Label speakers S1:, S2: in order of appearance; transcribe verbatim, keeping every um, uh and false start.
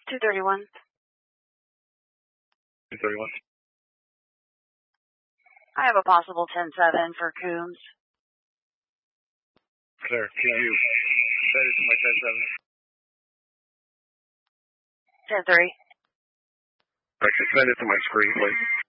S1: two thirty-one.
S2: two thirty-one.
S1: I have a possible ten seven for Coombs.
S2: Clear. Can you set it to my ten seven?
S1: ten three.
S2: I can send it to my screen, please.